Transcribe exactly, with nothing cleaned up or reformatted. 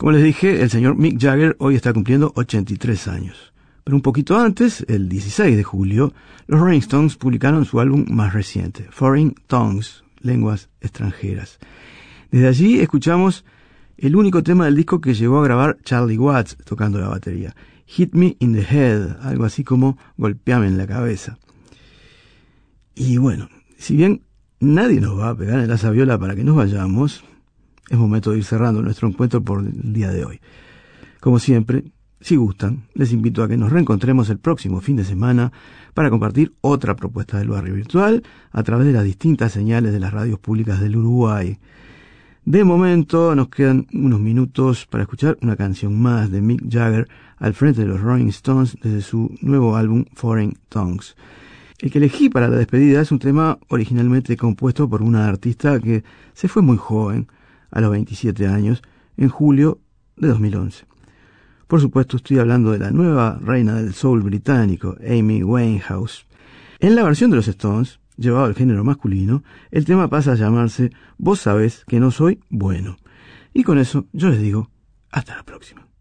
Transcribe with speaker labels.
Speaker 1: Como les dije, el señor Mick Jagger hoy está cumpliendo ochenta y tres años. Pero un poquito antes, el dieciséis de julio, los Rolling Stones publicaron su álbum más reciente, Foreign Tongues, Lenguas Extranjeras. Desde allí escuchamos el único tema del disco que llegó a grabar Charlie Watts tocando la batería, Hit Me in the Head, algo así como Golpeame en la cabeza. Y bueno, si bien nadie nos va a pegar en la sabiola para que nos vayamos, es momento de ir cerrando nuestro encuentro por el día de hoy. Como siempre, si gustan, les invito a que nos reencontremos el próximo fin de semana para compartir otra propuesta del barrio virtual a través de las distintas señales de las radios públicas del Uruguay. De momento nos quedan unos minutos para escuchar una canción más de Mick Jagger al frente de los Rolling Stones desde su nuevo álbum Foreign Tongues. El que elegí para la despedida es un tema originalmente compuesto por una artista que se fue muy joven, a los veintisiete años, en julio de dos mil once. Por supuesto, estoy hablando de la nueva reina del soul británico, Amy Winehouse. En la versión de los Stones, llevado al género masculino, el tema pasa a llamarse Vos sabés que no soy bueno. Y con eso yo les digo, hasta la próxima.